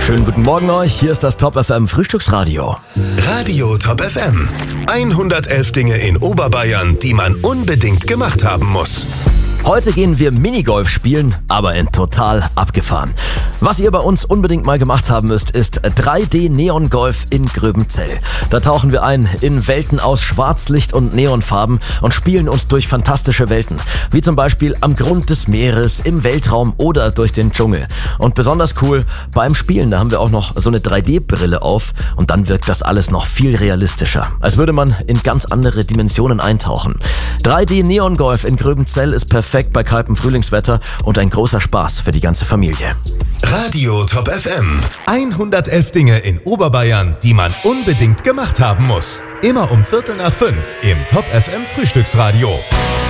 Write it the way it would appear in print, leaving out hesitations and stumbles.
Schönen guten Morgen euch, hier ist das Top FM Frühstücksradio. Radio Top FM. 111 Dinge in Oberbayern, die man unbedingt gemacht haben muss. Heute gehen wir Minigolf spielen, aber in total abgefahren. Was ihr bei uns unbedingt mal gemacht haben müsst, ist 3D-Neon-Golf in Gröbenzell. Da tauchen wir ein in Welten aus Schwarzlicht und Neonfarben und spielen uns durch fantastische Welten. Wie zum Beispiel am Grund des Meeres, im Weltraum oder durch den Dschungel. Und besonders cool, beim Spielen, da haben wir auch noch so eine 3D-Brille auf und dann wirkt das alles noch viel realistischer. Als würde man in ganz andere Dimensionen eintauchen. 3D-Neon-Golf in Gröbenzell ist perfekt bei kaltem Frühlingswetter und ein großer Spaß für die ganze Familie. Radio Top FM. 111 Dinge in Oberbayern, die man unbedingt gemacht haben muss. Immer um 4:45 im Top FM Frühstücksradio.